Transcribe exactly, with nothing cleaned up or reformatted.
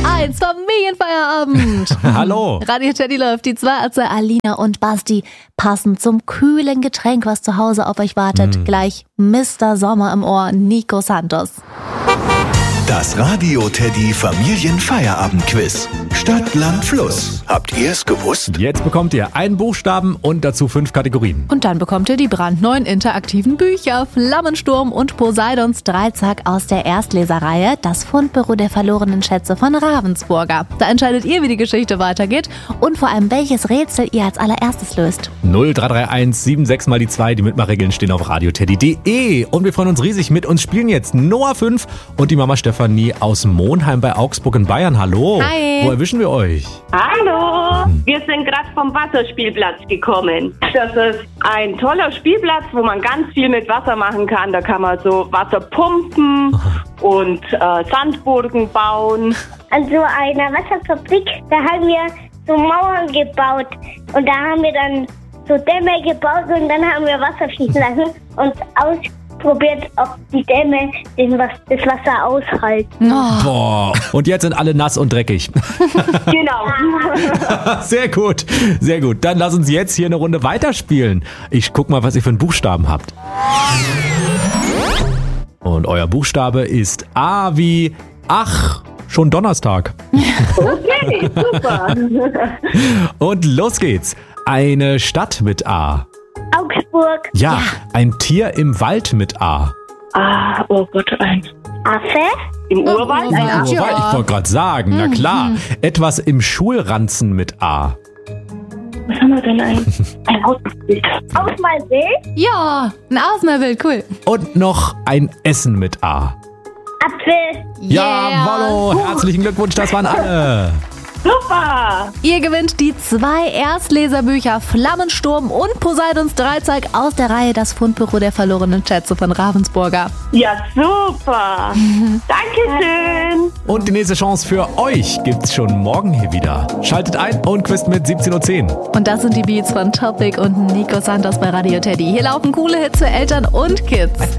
eins, Familienfeierabend. Hallo. Radio Teddy läuft. Die zwei Ärzte Alina und Basti passen zum kühlen Getränk, was zu Hause auf euch wartet. Mm. Gleich Mister Sommer im Ohr, Nico Santos. Das Radio Teddy Familienfeierabend-Quiz. Stadt, Land, Fluss. Habt ihr es gewusst? Jetzt bekommt ihr einen Buchstaben und dazu fünf Kategorien. Und dann bekommt ihr die brandneuen interaktiven Bücher Flammensturm und Poseidons Dreizack aus der Erstleserreihe Das Fundbüro der verlorenen Schätze von Ravensburger. Da entscheidet ihr, wie die Geschichte weitergeht und vor allem, welches Rätsel ihr als allererstes löst. null drei drei eins sieben sechs mal die zwei. Die Mitmachregeln stehen auf radioteddy punkt de. Und wir freuen uns riesig. Mit uns spielen jetzt Noah fünf und die Mama Stefanie aus Monheim bei Augsburg in Bayern. Hallo. Hi. Wo erwischen wir euch? Hallo, wir sind gerade vom Wasserspielplatz gekommen. Das ist ein toller Spielplatz, wo man ganz viel mit Wasser machen kann. Da kann man so Wasser pumpen und äh, Sandburgen bauen. An so einer Wasserfabrik, da haben wir so Mauern gebaut und da haben wir dann so Dämme gebaut und dann haben wir Wasser fließen lassen und ausprobiert, ob die Dämme den, das Wasser aushalten. Oh. Boah. Und jetzt sind alle nass und dreckig. Genau. Sehr gut, sehr gut. Dann lass uns jetzt hier eine Runde weiterspielen. Ich guck mal, was ihr für einen Buchstaben habt. Und euer Buchstabe ist A wie Ach. Schon Donnerstag. Okay, super. Und los geht's. Eine Stadt mit A. Augsburg. Ja, ein Tier im Wald mit A. Ah, oh Gott, ein Affe. im Urwald. Urwald. Ein Ja. Urwald, ich wollte gerade sagen, na klar. Etwas im Schulranzen mit A. Was haben wir denn? Ein, ein Ausbild. Ausmalbild. Ja, ein Ausmalbild, cool. Und noch ein Essen mit A. Apfel. Jawollo, herzlichen Glückwunsch, das waren alle. Super. Ihr gewinnt die zwei Erstleserbücher Flammensturm und Poseidons Dreizack aus der Reihe Das Fundbüro der verlorenen Schätze von Ravensburger. Ja, super. Dankeschön. Und die nächste Chance für euch gibt's schon morgen hier wieder. Schaltet ein und quizt mit siebzehn Uhr zehn. Und das sind die Beats von Topic und Nico Santos bei Radio Teddy. Hier laufen coole Hits für Eltern und Kids.